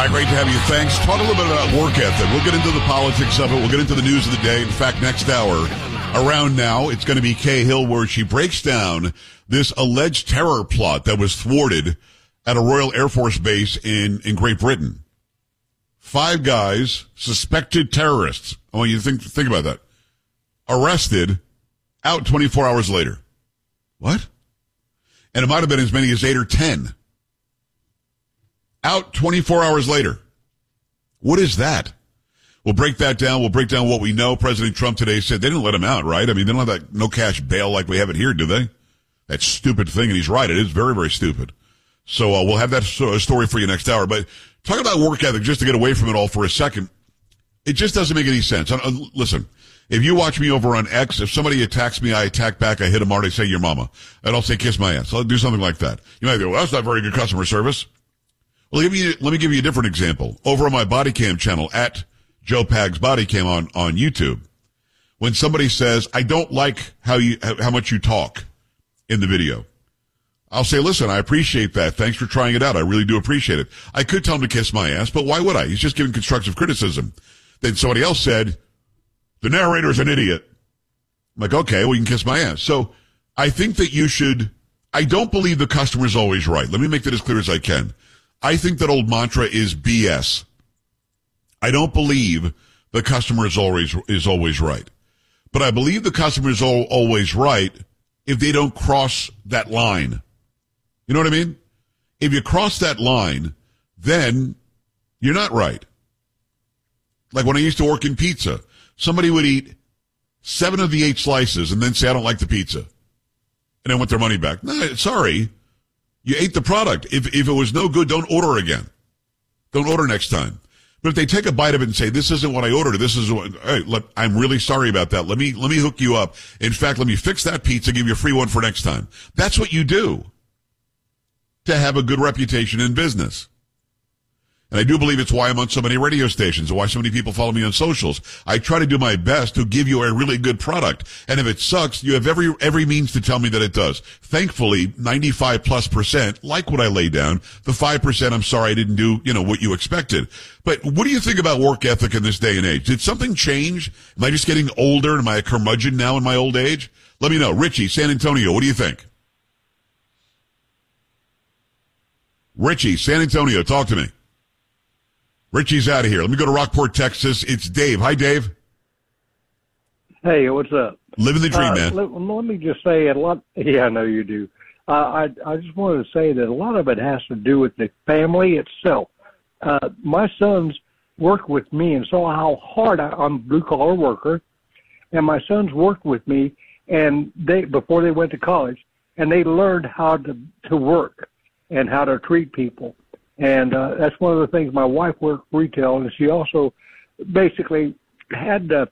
Hi, great to have you. Thanks. Talk a little bit about work ethic. We'll get into the politics of it. We'll get into the news of the day. In fact, next hour, around now, it's going to be Kay Hill, where she breaks down this alleged terror plot that was thwarted at a Royal Air Force base in Great Britain. 5 guys, suspected terrorists. I want you to think about that. Arrested, out 24 hours later. What? And it might have been as many as 8 or 10. Out 24 hours later. What is that? We'll break that down. We'll break down what we know. President Trump today said they didn't let him out, right? I mean, they don't have that no cash bail like we have it here, do they? That stupid thing, and he's right. It is very, very stupid. So we'll have that story for you next hour. But talk about work ethic, just to get away from it all for a second. It just doesn't make any sense. Listen, if you watch me over on X, if somebody attacks me, I attack back, I hit them hard, I say, your mama. And I'll say, kiss my ass. I'll do something like that. You might go, well, that's not very good customer service. Well, let me give you a different example. Over on my body cam channel, at Joe Pags Body Cam on YouTube, when somebody says, I don't like how much you talk in the video, I'll say, listen, I appreciate that. Thanks for trying it out. I really do appreciate it. I could tell him to kiss my ass, but why would I? He's just giving constructive criticism. Then somebody else said, the narrator's an idiot. I'm like, okay, well, you can kiss my ass. So I think that I don't believe the customer's always right. Let me make that as clear as I can. I think that old mantra is BS. I don't believe the customer is always right. But I believe the customer is always right if they don't cross that line. You know what I mean? If you cross that line, then you're not right. Like when I used to work in pizza, somebody would eat 7 of the 8 slices and then say, I don't like the pizza. And then want their money back. No, sorry. You ate the product. If it was no good, don't order again. Don't order next time. But if they take a bite of it and say, this isn't what I ordered, this is what, hey, I'm really sorry about that. Let me hook you up. In fact, let me fix that pizza, give you a free one for next time. That's what you do to have a good reputation in business. And I do believe it's why I'm on so many radio stations and why so many people follow me on socials. I try to do my best to give you a really good product. And if it sucks, you have every means to tell me that it does. Thankfully, 95+% like what I lay down. The 5%, I'm sorry I didn't do, what you expected. But what do you think about work ethic in this day and age? Did something change? Am I just getting older? Am I a curmudgeon now in my old age? Let me know. Richie, San Antonio, what do you think? Richie, San Antonio, talk to me. Richie's out of here. Let me go to Rockport, Texas. It's Dave. Hi, Dave. Hey, what's up? Living the dream, man. Let me just say a lot. Yeah, I know you do. I just wanted to say that a lot of it has to do with the family itself. My sons work with me and saw how hard I'm a blue-collar worker, and my sons worked with me and before they went to college, and they learned how to work and how to treat people. And that's one of the things. My wife worked retail, and she also basically had to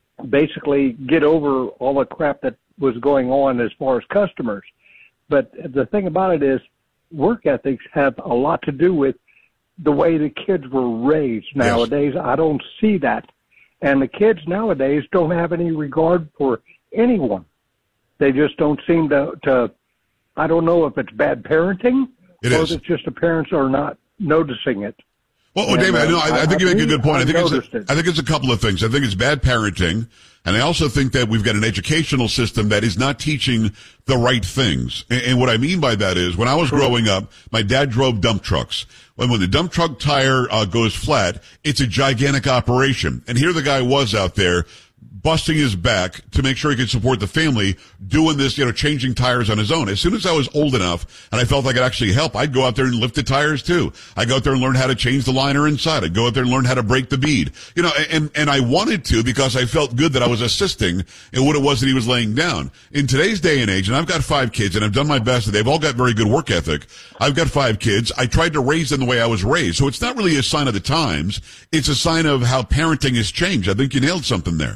get over all the crap that was going on as far as customers. But the thing about it is work ethics have a lot to do with the way the kids were raised nowadays. Yes. I don't see that. And the kids nowadays don't have any regard for anyone. They just don't seem to I don't know if it's bad parenting or if it's just the parents are not noticing it. Well, David, I think you make a good point. I think it's a couple of things. I think it's bad parenting, and I also think that we've got an educational system that is not teaching the right things. And what I mean by that is, when I was growing up, my dad drove dump trucks. When the dump truck tire goes flat, it's a gigantic operation. And here the guy was out there busting his back to make sure he could support the family, doing this, changing tires on his own. As soon as I was old enough and I felt I could actually help, I'd go out there and lift the tires too. I'd go out there and learn how to change the liner inside. I'd go out there and learn how to break the bead. And I wanted to because I felt good that I was assisting in what it was that he was laying down. In today's day and age, and I've got 5 kids and I've done my best, and they've all got very good work ethic. I've got 5 kids. I tried to raise them the way I was raised. So it's not really a sign of the times. It's a sign of how parenting has changed. I think you nailed something there.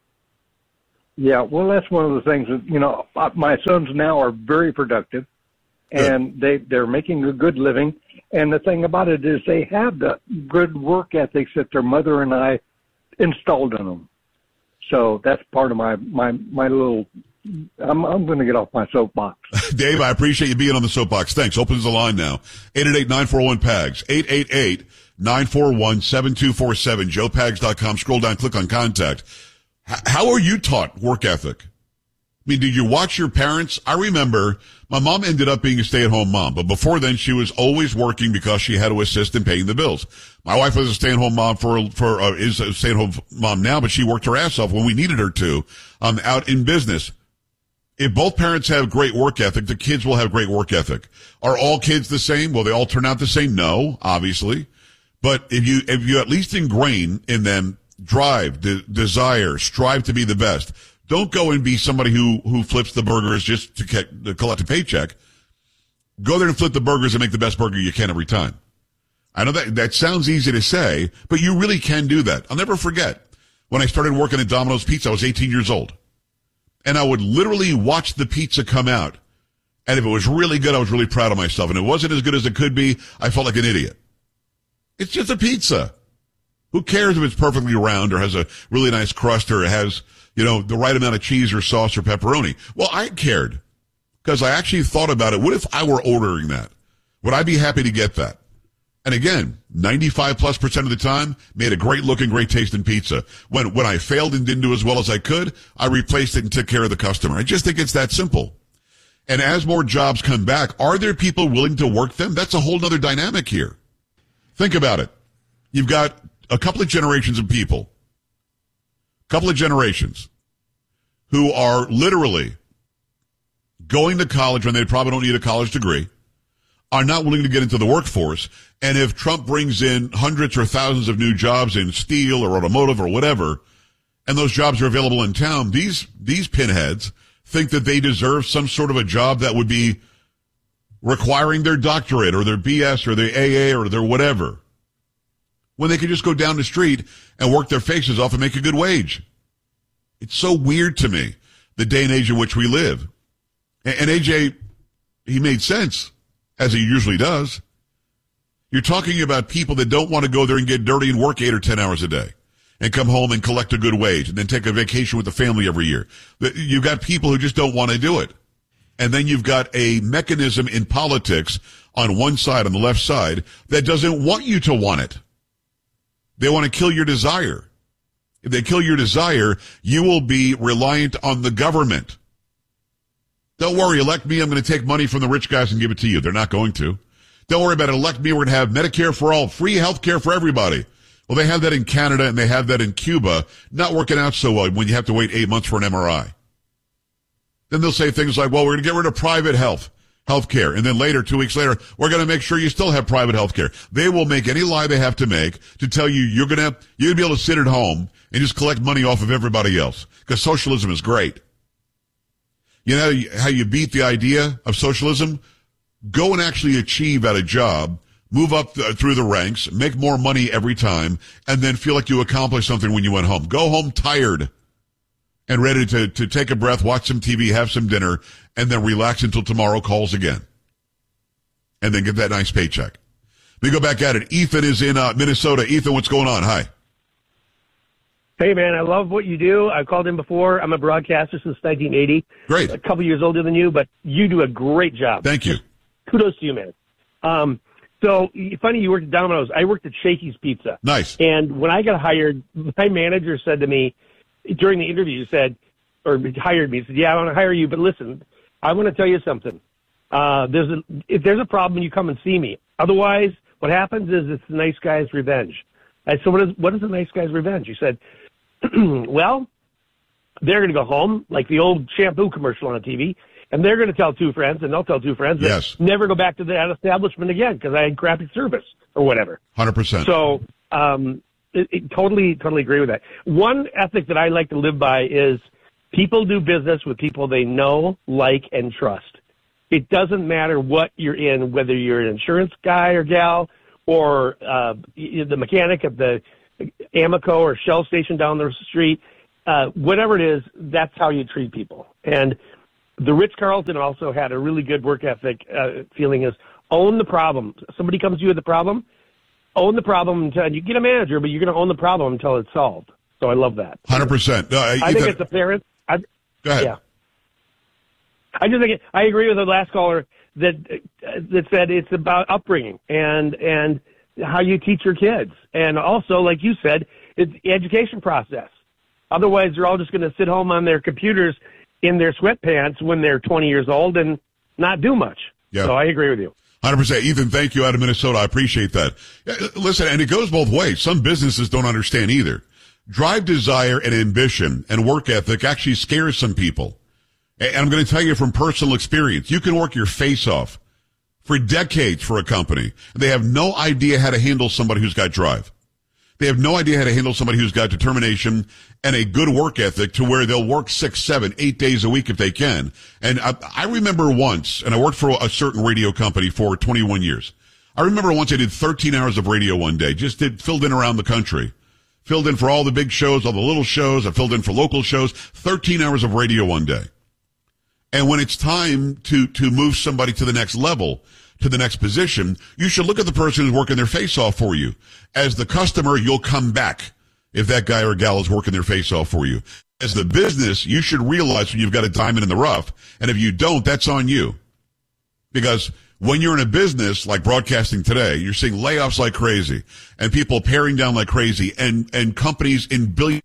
Yeah, well, that's one of the things that, my sons now are very productive, and they're making a good living. And the thing about it is they have the good work ethics that their mother and I installed in them. So that's part of my little I'm going to get off my soapbox. Dave, I appreciate you being on the soapbox. Thanks. Opens the line now. 888-941-PAGS. 888-941-7247. JoePags.com. Scroll down, click on contact. How are you taught work ethic? I mean, did you watch your parents? I remember my mom ended up being a stay-at-home mom, but before then she was always working because she had to assist in paying the bills. My wife was a stay-at-home mom is a stay-at-home mom now, but she worked her ass off when we needed her to, out in business. If both parents have great work ethic, the kids will have great work ethic. Are all kids the same? Will they all turn out the same? No, obviously. But if you at least ingrain in them drive, desire, strive to be the best. Don't go and be somebody who flips the burgers just to collect a paycheck. Go there and flip the burgers and make the best burger you can every time. I know that sounds easy to say, but you really can do that. I'll never forget when I started working at Domino's Pizza, I was 18 years old. And I would literally watch the pizza come out. And if it was really good, I was really proud of myself. And if it wasn't as good as it could be, I felt like an idiot. It's just a pizza. Who cares if it's perfectly round or has a really nice crust or it has, the right amount of cheese or sauce or pepperoni? Well, I cared because I actually thought about it. What if I were ordering that? Would I be happy to get that? And again, 95+% of the time, made a great looking, great tasting pizza. When I failed and didn't do as well as I could, I replaced it and took care of the customer. I just think it's that simple. And as more jobs come back, are there people willing to work them? That's a whole other dynamic here. Think about it. You've got a couple of generations of people, who are literally going to college when they probably don't need a college degree, are not willing to get into the workforce. And if Trump brings in hundreds or thousands of new jobs in steel or automotive or whatever, and those jobs are available in town, these pinheads think that they deserve some sort of a job that would be requiring their doctorate or their BS or their AA or their whatever, when they could just go down the street and work their faces off and make a good wage. It's so weird to me, the day and age in which we live. And AJ, he made sense, as he usually does. You're talking about people that don't want to go there and get dirty and work 8 or 10 hours a day and come home and collect a good wage and then take a vacation with the family every year. You've got people who just don't want to do it. And then you've got a mechanism in politics on one side, on the left side, that doesn't want you to want it. They want to kill your desire. If they kill your desire, you will be reliant on the government. Don't worry, elect me. I'm going to take money from the rich guys and give it to you. They're not going to. Don't worry about it. Elect me. We're going to have Medicare for all, free health care for everybody. Well, they have that in Canada and they have that in Cuba. Not working out so well when you have to wait 8 months for an MRI. Then they'll say things like, well, we're going to get rid of private health care. And then later, 2 weeks later, we're going to make sure you still have private health care. They will make any lie they have to make to tell you you're going to be able to sit at home and just collect money off of everybody else. Because socialism is great. You know how you beat the idea of socialism? Go and actually achieve at a job, move up through the ranks, make more money every time, and then feel like you accomplished something when you went home. Go home tired and ready to take a breath, watch some TV, have some dinner, and then relax until tomorrow calls again. And then get that nice paycheck. We go back at it. Ethan is in Minnesota. Ethan, what's going on? Hi. Hey, man, I love what you do. I've called in before. I'm a broadcaster since 1980. Great. A couple years older than you, but you do a great job. Thank you. Kudos to you, man. So, funny you worked at Domino's. I worked at Shakey's Pizza. Nice. And when I got hired, my manager said to me, during the interview, hired me, said, yeah, I want to hire you, but listen, I want to tell you something. If there's a problem, you come and see me. Otherwise, what happens is it's the nice guy's revenge. I said, what is a nice guy's revenge? He said, well, they're going to go home, like the old shampoo commercial on TV, and they're going to tell two friends, and they'll tell two friends, yes, and never go back to that establishment again because I had crappy service or whatever. 100%. So, totally agree with that. One ethic that I like to live by is people do business with people they know, like, and trust. It doesn't matter what you're in, whether you're an insurance guy or gal or the mechanic at the Amoco or Shell station down the street. Whatever it is, that's how you treat people. And the Ritz-Carlton also had a really good work ethic feeling is own the problem. Somebody comes to you with a problem, own the problem until you get a manager, but you're going to own the problem until it's solved. So I love that. 100%. I think as a parent, go ahead. Yeah. I just think I agree with the last caller that said it's about upbringing and how you teach your kids, and also, like you said, it's the education process. Otherwise, they're all just going to sit home on their computers in their sweatpants when they're 20 years old and not do much. Yeah. So I agree with you. 100%. Ethan, thank you out of Minnesota. I appreciate that. Listen, and it goes both ways. Some businesses don't understand either. Drive, desire, and ambition and work ethic actually scares some people. And I'm going to tell you from personal experience, you can work your face off for decades for a company. They have no idea how to handle somebody who's got drive. They have no idea how to handle somebody who's got determination and a good work ethic to where they'll work 6, 7, 8 days a week if they can. And I remember once, and I worked for a certain radio company for 21 years. I remember once I did 13 hours of radio one day, filled in around the country. Filled in for all the big shows, all the little shows. I filled in for local shows, 13 hours of radio one day. And when it's time to move somebody to the next level, to the next position, you should look at the person who's working their face off for you. As the customer, you'll come back if that guy or gal is working their face off for you. As the business, you should realize when you've got a diamond in the rough. And if you don't, that's on you. Because when you're in a business like broadcasting today, you're seeing layoffs like crazy and people paring down like crazy and companies in billion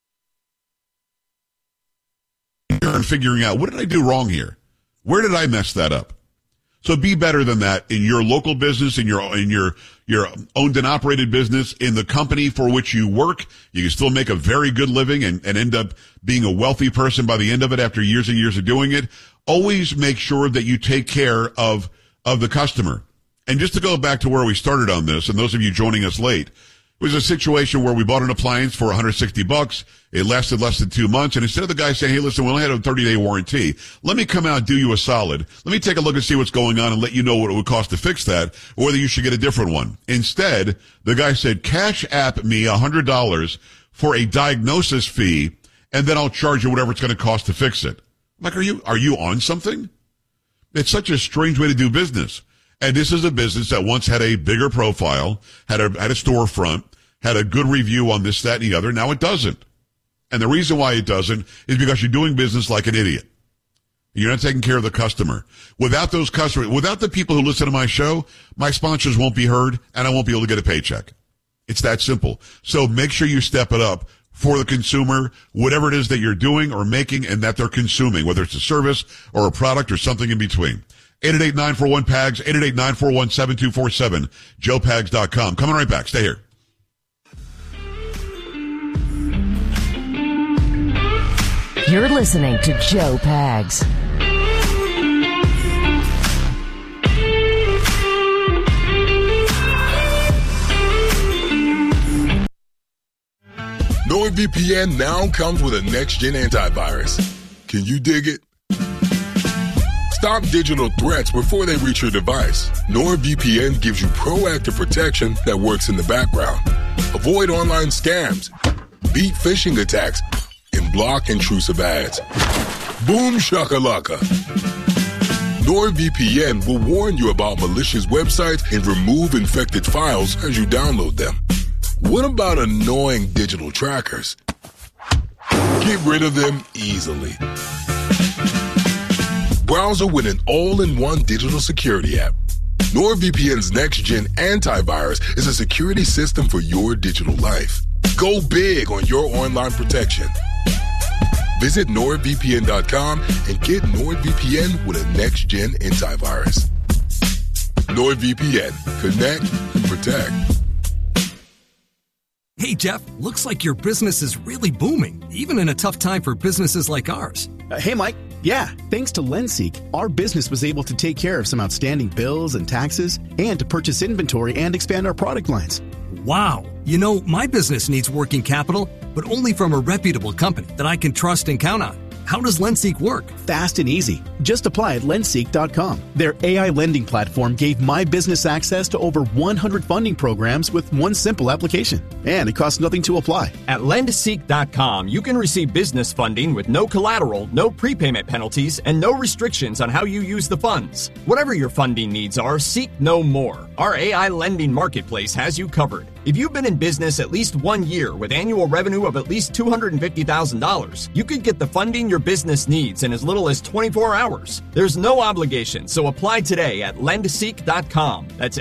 and figuring out, what did I do wrong here? Where did I mess that up? So be better than that in your local business, in your owned and operated business, in the company for which you work. You can still make a very good living and end up being a wealthy person by the end of it after years and years of doing it. Always make sure that you take care of the customer. And just to go back to where we started on this, and those of you joining us late, it was a situation where we bought an appliance for $160. It lasted less than 2 months. And instead of the guy saying, hey, listen, we only had a 30-day warranty. Let me come out and do you a solid. Let me take a look and see what's going on and let you know what it would cost to fix that, or whether you should get a different one. Instead, the guy said, cash app me $100 for a diagnosis fee, and then I'll charge you whatever it's going to cost to fix it. I'm like, are you on something? It's such a strange way to do business. And this is a business that once had a bigger profile, had a storefront, had a good review on this, that, and the other. Now it doesn't. And the reason why it doesn't is because you're doing business like an idiot. You're not taking care of the customer. Without those customers, without the people who listen to my show, my sponsors won't be heard and I won't be able to get a paycheck. It's that simple. So make sure you step it up for the consumer, whatever it is that you're doing or making and that they're consuming, whether it's a service or a product or something in between. 888-941-PAGS, 888-941-7247, joepags.com. Coming right back. Stay here. You're listening to Joe Pags. NordVPN now comes with a next-gen antivirus. Can you dig it? Stop digital threats before they reach your device. NordVPN gives you proactive protection that works in the background. Avoid online scams, beat phishing attacks, and block intrusive ads. Boom shakalaka. NordVPN will warn you about malicious websites and remove infected files as you download them. What about annoying digital trackers? Get rid of them easily. Browser with an all-in-one digital security app. NordVPN's next-gen antivirus is a security system for your digital life. Go big on your online protection. Visit NordVPN.com and get NordVPN with a next-gen antivirus. NordVPN. Connect and protect. Hey, Jeff, looks like your business is really booming, even in a tough time for businesses like ours. Hey, Mike. Yeah, thanks to LendSeek, our business was able to take care of some outstanding bills and taxes and to purchase inventory and expand our product lines. Wow. You know, my business needs working capital, but only from a reputable company that I can trust and count on. How does LendSeek work? Fast and easy. Just apply at lendseek.com. Their AI lending platform gave my business access to over 100 funding programs with one simple application. And it costs nothing to apply. At lendseek.com, you can receive business funding with no collateral, no prepayment penalties, and no restrictions on how you use the funds. Whatever your funding needs are, seek no more. Our AI lending marketplace has you covered. If you've been in business at least 1 year with annual revenue of at least $250,000, you could get the funding your business needs in as little as 24 hours. There's no obligation, so apply today at lendseek.com. That's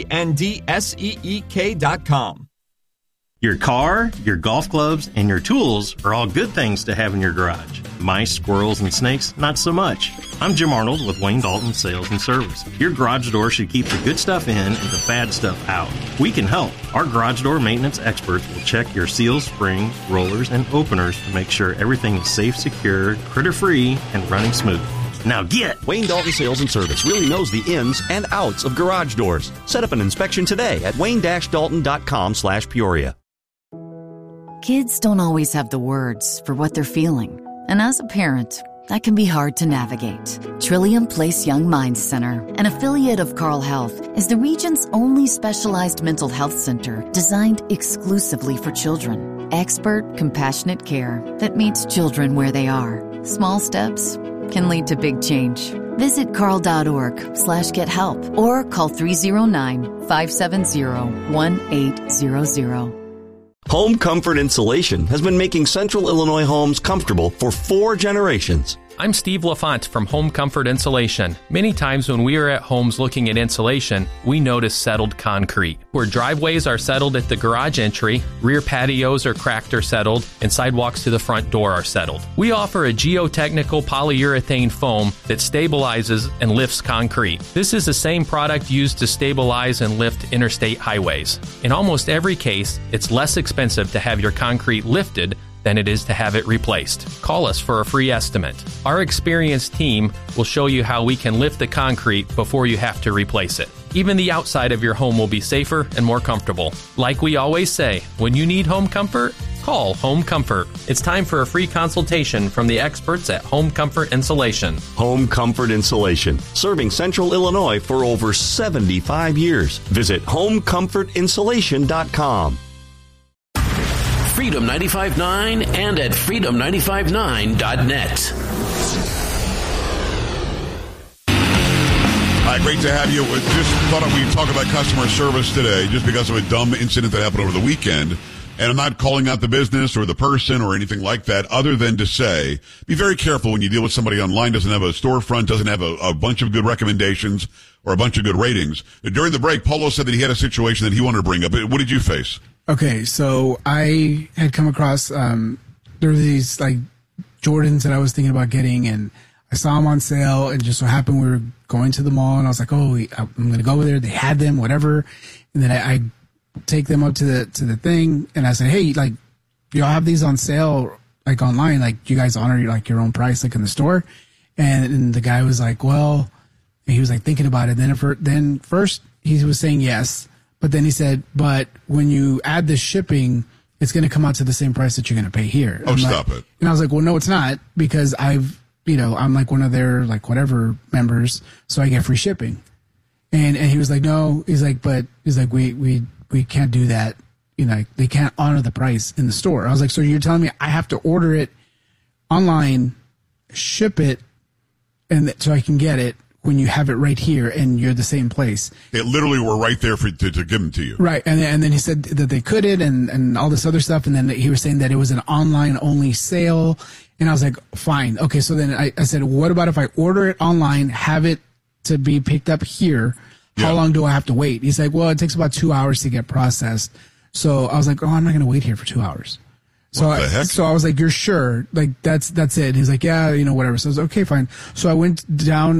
LENDSEEK.com. Your car, your golf clubs, and your tools are all good things to have in your garage. Mice, squirrels, and snakes, not so much. I'm Jim Arnold with Wayne Dalton Sales and Service. Your garage door should keep the good stuff in and the bad stuff out. We can help. Our garage door maintenance experts will check your seals, springs, rollers, and openers to make sure everything is safe, secure, critter-free, and running smooth. Now get! Wayne Dalton Sales and Service really knows the ins and outs of garage doors. Set up an inspection today at wayne-dalton.com/Peoria. Kids don't always have the words for what they're feeling. And as a parent, that can be hard to navigate. Trillium Place Young Minds Center, an affiliate of Carle Health, is the region's only specialized mental health center designed exclusively for children. Expert, compassionate care that meets children where they are. Small steps can lead to big change. Visit carle.org/gethelp or call 309-570-1800. Home Comfort Insulation has been making Central Illinois homes comfortable for 4 generations. I'm Steve LaFont from Home Comfort Insulation. Many times when we are at homes looking at insulation, we notice settled concrete. Where driveways are settled at the garage entry, rear patios are cracked or settled, and sidewalks to the front door are settled. We offer a geotechnical polyurethane foam that stabilizes and lifts concrete. This is the same product used to stabilize and lift interstate highways. In almost every case, it's less expensive to have your concrete lifted than it is to have it replaced. Call us for a free estimate. Our experienced team will show you how we can lift the concrete before you have to replace it. Even the outside of your home will be safer and more comfortable. Like we always say, when you need home comfort, call Home Comfort. It's time for a free consultation from the experts at Home Comfort Insulation. Home Comfort Insulation, serving Central Illinois for over 75 years. Visit homecomfortinsulation.com. Freedom 95.9 and at freedom959.net. Hi, great to have you. Just thought we'd talk about customer service today just because of a dumb incident that happened over the weekend. And I'm not calling out the business or the person or anything like that other than to say, be very careful when you deal with somebody online, doesn't have a storefront, doesn't have a bunch of good recommendations or a bunch of good ratings. During the break, Polo said that he had a situation that he wanted to bring up. What did you face? Okay, so I had come across, there were these like Jordans that I was thinking about getting, and I saw them on sale, and just so happened we were going to the mall, and I was like, oh, I'm going to go over there. They had them, whatever. And then I take them up to the thing, and I said, hey, like, y'all have these on sale, like online, like, do you guys honor like your own price, like in the store? And the guy was like, well, and he was like thinking about it. Then first he was saying yes. But then he said, but when you add the shipping, it's going to come out to the same price that you're going to pay here. Oh, stop it. And I was like, well, no, it's not, because I'm like one of their, like, whatever members, so I get free shipping. And he was like, no, he's like, we can't do that. You know, they can't honor the price in the store. I was like, so you're telling me I have to order it online, ship it, so I can get it, when you have it right here and you're the same place. They literally were right there to give them to you. Right. And then he said that they couldn't and all this other stuff. And then he was saying that it was an online only sale. And I was like, fine. Okay. So then I said, what about if I order it online, have it to be picked up here? How long do I have to wait? He's like, well, it takes about 2 hours to get processed. So I was like, oh, I'm not going to wait here for 2 hours. So I was like, you're sure? Like, that's it. He's like, yeah, whatever. So I was like, okay, fine. So I went down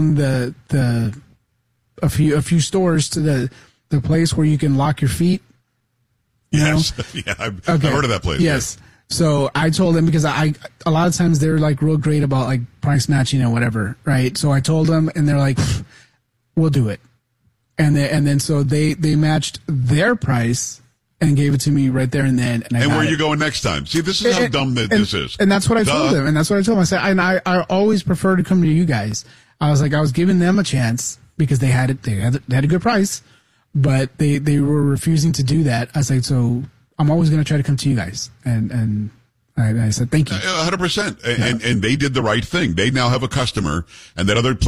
a few stores to the place where you can lock your feet. Yes. Yeah. I've heard of that place. Yes. Yeah. So I told them, because a lot of times they're like real great about like price matching and whatever. Right. So I told them, and they're like, we'll do it. And then so they matched their price and gave it to me right there and then. And where are you going next time? See, this is how dumb this is. And that's what I told them. And that's what I told them. I said, and I always prefer to come to you guys. I was like, I was giving them a chance because they had a good price, but they were refusing to do that. I was like, so I'm always going to try to come to you guys. And I said, thank you. 100%. And they did the right thing. They now have a customer, and that other place